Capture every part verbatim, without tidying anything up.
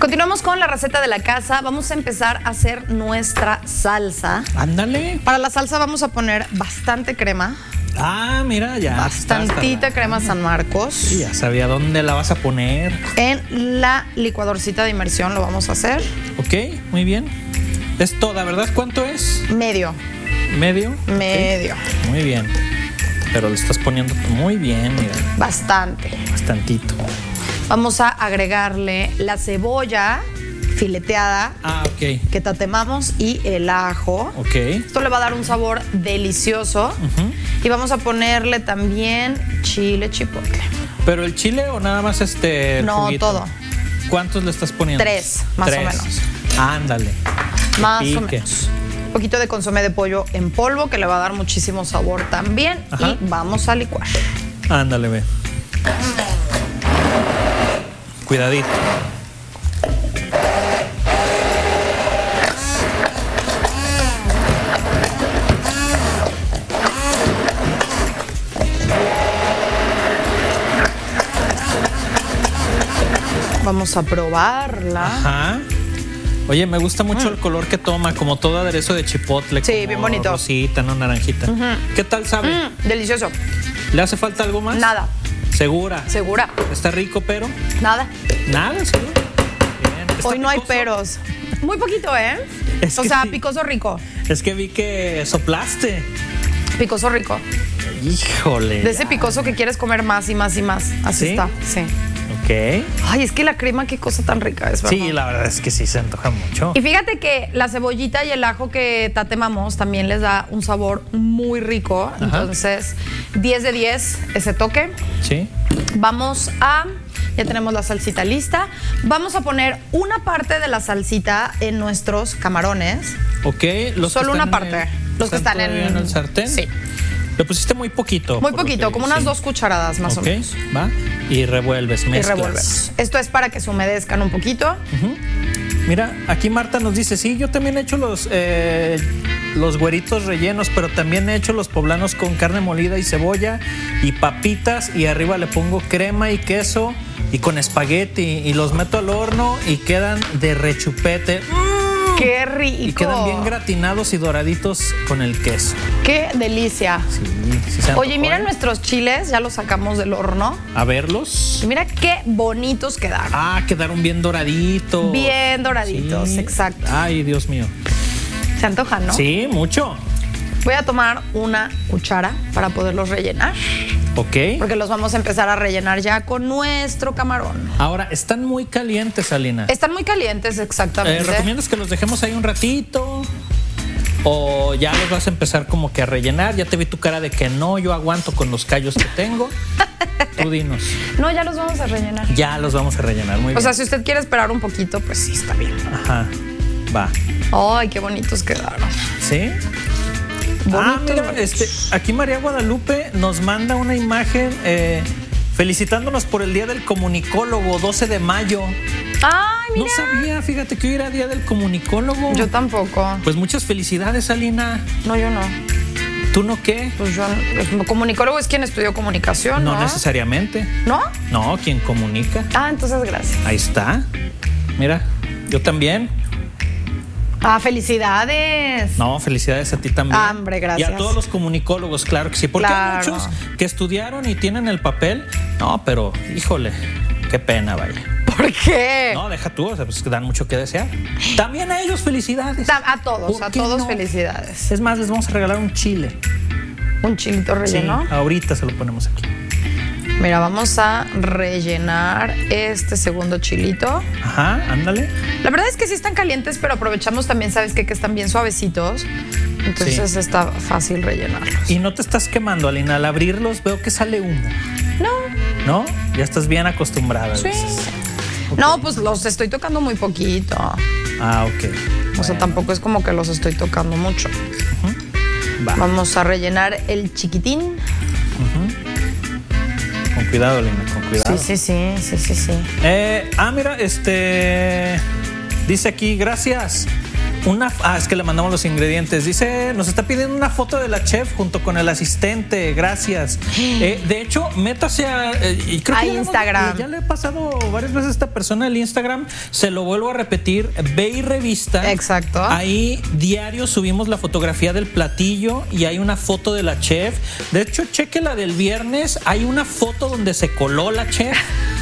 Continuamos con la receta de la casa. Vamos a empezar a hacer nuestra salsa. Ándale. Para la salsa vamos a poner bastante crema. Ah, mira, ya. Bastantita está, crema San Marcos. Sí, ya sabía dónde la vas a poner. En la licuadorcita de inmersión lo vamos a hacer. Ok, muy bien. Es toda, ¿verdad? ¿Cuánto es? Medio. ¿Medio? Medio. Okay. Muy bien. Pero le estás poniendo muy bien, mira. Bastante. Bastantito. Vamos a agregarle la cebolla fileteada. Ah, ok. Que tatemamos y el ajo. Ok. Esto le va a dar un sabor delicioso. Uh-huh. Y vamos a ponerle también chile chipotle. ¿Pero el chile o nada más este No, juguito? todo. ¿Cuántos le estás poniendo? Tres, más Tres. o menos. Ándale. Más pique. o menos. Un poquito de consomé de pollo en polvo que le va a dar muchísimo sabor también. Ajá. Y vamos a licuar. Ándale, ve. Cuidadito. Vamos a probarla. Ajá. Oye, me gusta mucho mm. el color que toma, como todo aderezo de chipotle. Sí, como bien bonito. Rosita, no naranjita. Uh-huh. ¿Qué tal sabe? Mm, delicioso. ¿Le hace falta algo más? Nada. ¿Segura? Segura. ¿Está rico, pero? Nada. Nada, seguro. Bien. Hoy no picoso? Hay peros. Muy poquito, ¿eh? Es o sea, sí. Picoso rico. Es que vi que soplaste. Picoso rico. Híjole. De ese picoso que quieres comer más y más y más. Así ¿Sí? está, sí. Ok. Ay, es que la crema, qué cosa tan rica es, ¿verdad? Sí, la verdad es que sí se antoja mucho. Y fíjate que la cebollita y el ajo que tatemamos también les da un sabor muy rico. Ajá. Entonces, diez de diez ese toque. Sí. Vamos a... Ya tenemos la salsita lista. Vamos a poner una parte de la salsita en nuestros camarones. Ok. Los Solo que una están parte. En, los que están en... en el sartén. Sí. Le pusiste muy poquito. Muy poquito, que, como unas sí. dos cucharadas más okay, o menos. Va. Y revuelves, mezclas. Y revuelves. Esto es para que se humedezcan un poquito. Uh-huh. Mira, aquí Marta nos dice, sí, yo también he hecho los, eh, los güeritos rellenos, pero también he hecho los poblanos con carne molida y cebolla y papitas y arriba le pongo crema y queso y con espagueti y los meto al horno y quedan de rechupete. ¡Mm! ¡Qué rico! Y quedan bien gratinados y doraditos con el queso. ¡Qué delicia! Sí, sí se Oye, mira nuestros chiles, ya los sacamos del horno. A verlos. Y mira qué bonitos quedaron. Ah, quedaron bien doraditos. Bien doraditos, sí. Exacto. Ay, Dios mío. Se antojan, ¿no? Sí, mucho. Voy a tomar una cuchara para poderlos rellenar. Ok. Porque los vamos a empezar a rellenar ya con nuestro camarón. Ahora, están muy calientes, Alina. Están muy calientes, exactamente. Eh, ¿Recomiendas que los dejemos ahí un ratito? ¿O ya los vas a empezar como que a rellenar? Ya te vi tu cara de que no, yo aguanto con los callos que tengo. Tú dinos. No, ya los vamos a rellenar. Ya los vamos a rellenar, muy bien. O sea, si usted quiere esperar un poquito, pues sí, está bien. Ajá, va. Ay, qué bonitos quedaron. ¿Sí? Bonitos, ah, mira, bonitos. Este, aquí María Guadalupe nos manda una imagen eh, felicitándonos por el Día del Comunicólogo, doce de mayo. Ay, mira. No sabía, fíjate que hoy era Día del Comunicólogo. Yo tampoco. Pues muchas felicidades, Alina. No, yo no. ¿Tú no qué? Pues yo, el comunicólogo es quien estudió comunicación, ¿no? No necesariamente. ¿No? No, quien comunica. Ah, entonces gracias. Ahí está. Mira, yo también. Ah, felicidades. No, felicidades a ti también. Ah, hombre, gracias. Y a todos los comunicólogos, claro que sí. Porque claro. hay muchos que estudiaron y tienen el papel. No, pero, híjole, qué pena, vaya. ¿Por qué? No, deja tú, o sea, pues dan mucho que desear. También a ellos felicidades. A todos, a todos no? felicidades. Es más, les vamos a regalar un chile. ¿Un chilito relleno? Sí, ahorita se lo ponemos aquí. Mira, vamos a rellenar este segundo chilito. Ajá, ándale. La verdad es que sí están calientes, pero aprovechamos también, ¿sabes qué? Que están bien suavecitos. Entonces sí. Está fácil rellenarlos. Y no te estás quemando, Alina. Al abrirlos veo que sale humo. No. ¿No? Ya estás bien acostumbrada. Sí. Okay. No, pues los estoy tocando muy poquito. Ah, ok. O bueno. sea, tampoco es como que los estoy tocando mucho. Uh-huh. Va. Vamos a rellenar el chiquitín. Uh-huh. Con cuidado, Lina, con cuidado. Sí, sí, sí, sí, sí, sí. Eh, ah, mira, este... Dice aquí, gracias. Una, ah, es que le mandamos los ingredientes. Dice, nos está pidiendo una foto de la chef junto con el asistente. Gracias. Eh, de hecho, métase a, eh, y creo a que ya Instagram. Le, ya le he pasado varias veces a esta persona el Instagram. Se lo vuelvo a repetir. Ve y revista. Exacto. Ahí diario subimos la fotografía del platillo y hay una foto de la chef. De hecho, cheque la del viernes. Hay una foto donde se coló la chef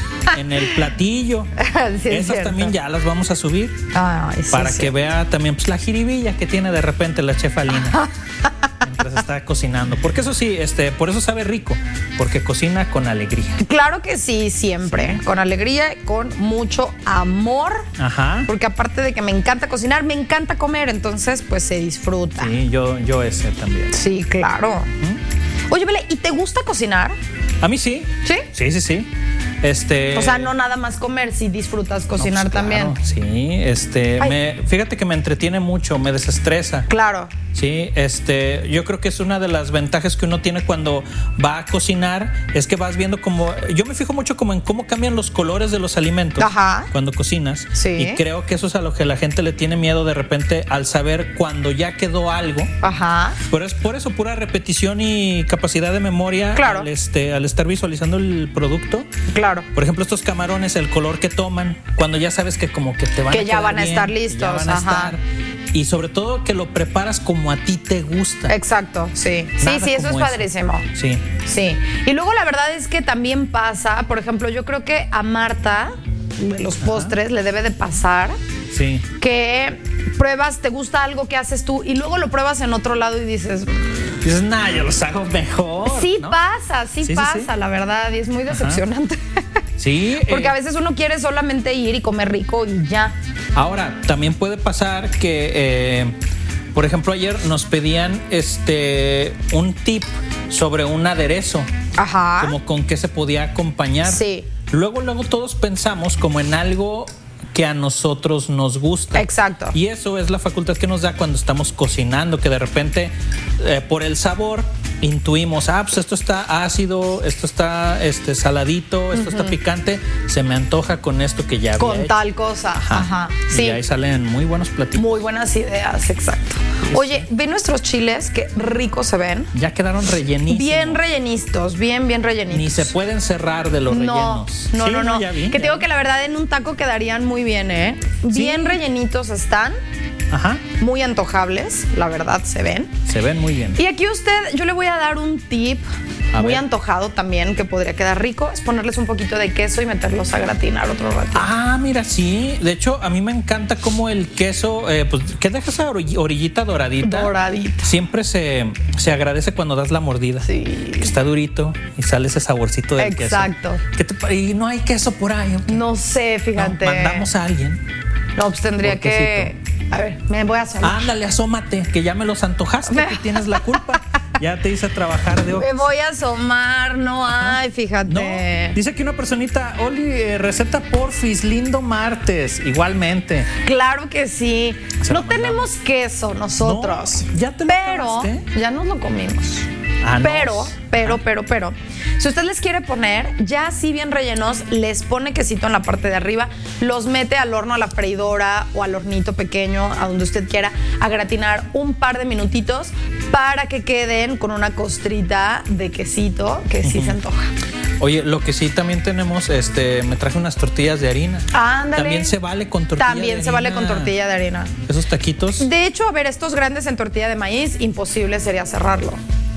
en el platillo. Sí, es Esas cierto. también ya las vamos a subir. Ay, sí, para sí. que vea también pues, la jiribilla que tiene de repente la chef Alina mientras está cocinando. Porque eso sí, este, por eso sabe rico, porque cocina con alegría. Claro que sí, siempre. Con alegría, con mucho amor. Ajá. Porque aparte de que me encanta cocinar, me encanta comer. Entonces, pues se disfruta. Sí, yo, yo ese también. Sí, claro. ¿Mm? Oye, Bele, ¿y te gusta cocinar? A mí sí. ¿Sí? Sí, sí, sí. Este, O sea, no nada más comer, si disfrutas cocinar no, pues, también. claro, sí, este, me, fíjate que me entretiene mucho, me desestresa. Claro. Sí, este, yo creo que es una de las ventajas que uno tiene cuando va a cocinar, es que vas viendo como, yo me fijo mucho como en cómo cambian los colores de los alimentos. Ajá. Cuando cocinas. Sí. Y creo que eso es a lo que la gente le tiene miedo de repente al saber cuando ya quedó algo. Ajá. Pero es por eso, pura repetición y capacidad de memoria. Claro. Al, este, al estar visualizando el producto. Claro. Por ejemplo, estos camarones, el color que toman, cuando ya sabes que como que te van Que a ya quedar van a bien, estar listos, ya van a ajá. estar. Y sobre todo que lo preparas como a ti te gusta. Exacto, sí. Nada sí, sí, eso es como padrísimo. Sí. Sí. Y luego la verdad es que también pasa, por ejemplo, yo creo que a Marta, de los postres, le debe de pasar Sí. que pruebas, te gusta algo que haces tú y luego lo pruebas en otro lado y dices... Dices, nah, yo los hago mejor. Sí ¿no? pasa, sí, Sí, sí, pasa, sí. la verdad, y es muy decepcionante. Sí. Porque eh, a veces uno quiere solamente ir y comer rico y ya. Ahora, también puede pasar que, eh, por ejemplo, ayer nos pedían este un tip sobre un aderezo. Ajá. Como con qué se podía acompañar. Sí. Luego, luego todos pensamos como en algo que a nosotros nos gusta. Exacto. Y eso es la facultad que nos da cuando estamos cocinando, que de repente eh, por el sabor intuimos, ah, pues esto está ácido, esto está este, saladito, esto uh-huh. está picante, se me antoja con esto que ya había Con hecho. tal cosa. Ajá. Ajá. Sí. Y ahí salen muy buenos platillos. Muy buenas ideas, exacto. Sí, Oye, sí. ve nuestros chiles, qué ricos se ven. Ya quedaron rellenitos. Bien rellenitos, bien, bien rellenitos. Ni se pueden cerrar de los no, rellenos. No, sí, no, no. Ya vi, que ya te digo vi. que la verdad en un taco quedarían muy bien, ¿eh? Bien sí. rellenitos están. Ajá. Muy antojables, la verdad, se ven. Se ven muy bien. Y aquí usted, yo le voy a dar un tip a muy ver. antojado también, que podría quedar rico, es ponerles un poquito de queso y meterlos a gratinar otro ratito. Ah, mira, sí. De hecho, a mí me encanta cómo el queso, eh, pues, que deja esa orillita doradita. Doradita. Siempre se, se agradece cuando das la mordida. Sí. Que está durito y sale ese saborcito del Exacto. queso. Exacto. Y no hay queso por ahí. ¿Okay? No sé, fíjate. No, mandamos a alguien. No, pues tendría que... A ver, me voy a asomar. Ándale, asómate, que ya me los antojaste, me... que tienes la culpa. Ya te hice trabajar de Me voy a asomar, no hay, fíjate. No, dice aquí una personita, Oli, eh, receta porfis, lindo martes. Igualmente. Claro que sí. Se no tenemos queso nosotros. No, ya te lo Pero acabaste. ya nos lo comimos. Ah, pero, no. pero, ah. pero, pero, si usted les quiere poner, ya así bien rellenos, les pone quesito en la parte de arriba, los mete al horno, a la freidora o al hornito pequeño, a donde usted quiera, a gratinar un par de minutitos para que queden con una costrita de quesito que sí uh-huh. se antoja. Oye, lo que sí también tenemos, este, me traje unas tortillas de harina. Ándale. También se vale con tortilla También de harina. se vale con tortilla de harina. Esos taquitos. De hecho, a ver, estos grandes en tortilla de maíz, imposible sería cerrarlo.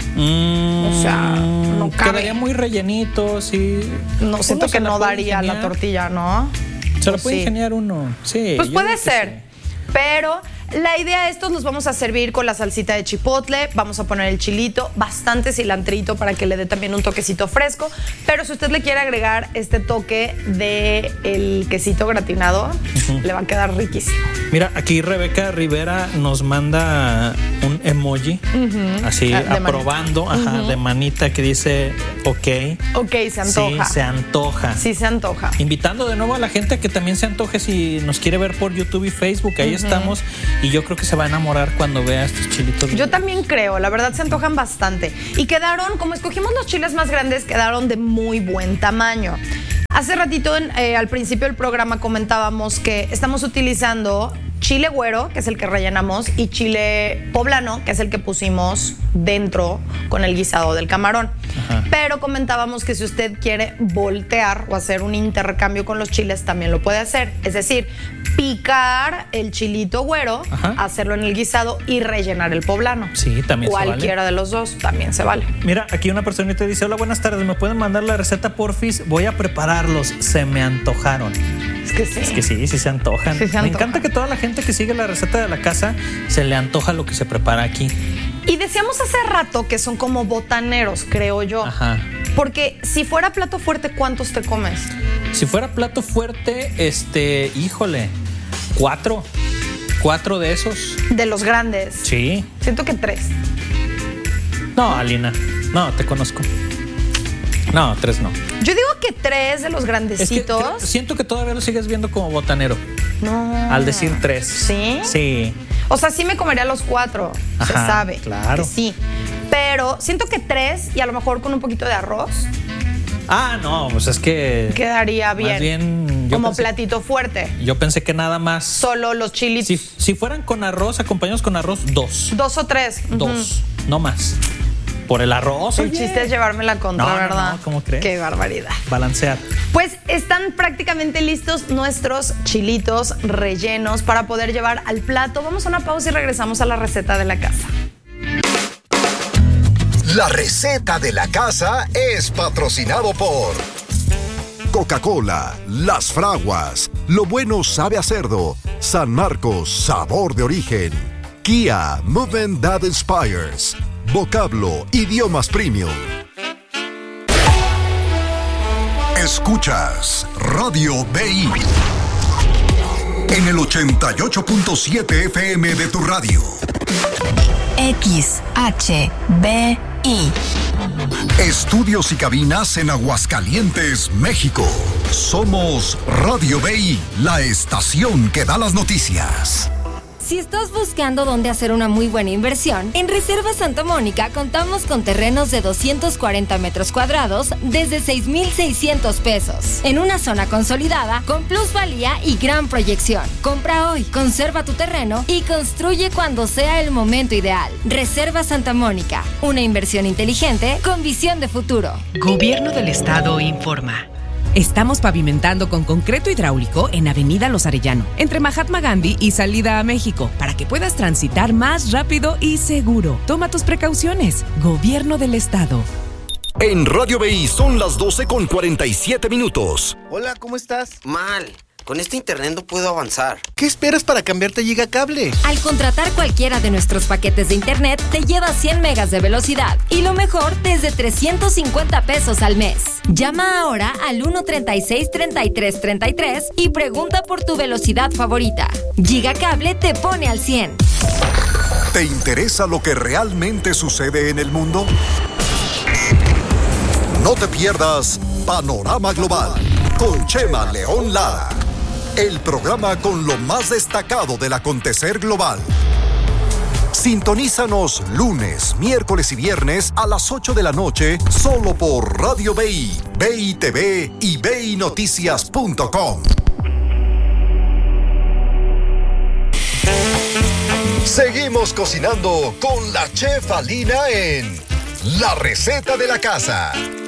Mm, o sea, no cabe. Quedaría muy rellenito, sí. No, siento que no daría ingeniar? la tortilla, ¿no? Se pues lo puede sí. ingeniar uno. Sí. Pues puede ser. Sí. Pero la idea de estos los vamos a servir con la salsita de chipotle. Vamos a poner el chilito, bastante cilantrito para que le dé también un toquecito fresco. Pero si usted le quiere agregar este toque de el quesito gratinado, uh-huh. le va a quedar riquísimo. Mira, aquí Rebeca Rivera nos manda un emoji, uh-huh. así ah, aprobando, manita. Ajá, uh-huh. de manita que dice ok. Ok, se antoja. Sí, se antoja. Sí, se antoja. Invitando de nuevo a la gente a que también se antoje si nos quiere ver por YouTube y Facebook. Ahí uh-huh. estamos. Y yo creo que se va a enamorar cuando vea estos chilitos. Yo también creo, la verdad se antojan bastante. Y quedaron, como escogimos los chiles más grandes, quedaron de muy buen tamaño. Hace ratito, en, eh, al principio del programa, comentábamos que estamos utilizando chile güero, que es el que rellenamos, y chile poblano, que es el que pusimos dentro con el guisado del camarón. Ajá. Pero comentábamos que si usted quiere voltear o hacer un intercambio con los chiles, también lo puede hacer. Es decir, picar el chilito güero, ajá, hacerlo en el guisado y rellenar el poblano. Sí, también Cualquiera se vale. de los dos también se vale. Mira, aquí una personita dice: hola, buenas tardes, ¿me pueden mandar la receta, porfis? Voy a prepararlos, se me antojaron. Es que sí. Es que sí, sí se antojan. Sí se me antojan. encanta que toda la gente que sigue la receta de la casa se le antoja lo que se prepara aquí. Y decíamos hace rato que son como botaneros, creo yo. Ajá. Porque si fuera plato fuerte, ¿cuántos te comes? Si fuera plato fuerte, este, híjole, cuatro. Cuatro de esos. De los grandes. Sí. Siento que tres. No, Alina, no, te conozco. No, tres no. Yo digo que tres de los grandecitos. Es que creo, siento que todavía lo sigues viendo como botanero. No. Al decir tres. ¿Sí? Sí. O sea, sí me comería los cuatro. Ajá, se sabe. Claro. Que sí. Pero siento que tres y a lo mejor con un poquito de arroz. Ah, no, pues es que. Quedaría bien. Más bien. Yo como pensé, platito fuerte. Yo pensé que nada más. Solo los chilitos. Si, si fueran con arroz, acompañados con arroz, dos. Dos o tres. Dos, uh-huh. No más. Por el arroz. El oye. chiste es llevarme la contra, no, ¿verdad? No, no, ¿cómo crees? Qué barbaridad. Balancear. Pues están prácticamente listos nuestros chilitos rellenos para poder llevar al plato. Vamos a una pausa y regresamos a la receta de la casa. La receta de la casa es patrocinado por Coca-Cola, Las Fraguas, Lo Bueno Sabe a Cerdo, San Marcos, Sabor de Origen, Kia, Movement That Inspires, Vocablo, Idiomas Premium. Escuchas Radio B I en el ochenta y ocho punto siete F M de tu radio. X H B I. Estudios y cabinas en Aguascalientes, México. Somos Radio B I, la estación que da las noticias. Si estás buscando dónde hacer una muy buena inversión, en Reserva Santa Mónica contamos con terrenos de doscientos cuarenta metros cuadrados desde seis mil seiscientos pesos, en una zona consolidada con plusvalía y gran proyección. Compra hoy, conserva tu terreno y construye cuando sea el momento ideal. Reserva Santa Mónica, una inversión inteligente con visión de futuro. Gobierno del Estado informa. Estamos pavimentando con concreto hidráulico en Avenida Los Arellano, entre Mahatma Gandhi y Salida a México, para que puedas transitar más rápido y seguro. Toma tus precauciones. Gobierno del Estado. En Radio B I son las doce con cuarenta y siete minutos. Hola, ¿cómo estás? Mal. Con este internet no puedo avanzar. ¿Qué esperas para cambiarte a Gigacable? Al contratar cualquiera de nuestros paquetes de internet, te llevas cien megas de velocidad. Y lo mejor, desde trescientos cincuenta pesos al mes. Llama ahora al uno treinta y seis, treinta y tres, treinta y tres y pregunta por tu velocidad favorita. Gigacable te pone al cien. ¿Te interesa lo que realmente sucede en el mundo? No te pierdas Panorama Global con Chema León Lara. El programa con lo más destacado del acontecer global. Sintonízanos lunes, miércoles y viernes a las ocho de la noche solo por Radio B I, B I T V y B I Noticias punto com. Seguimos cocinando con la chef Alina en La Receta de la Casa.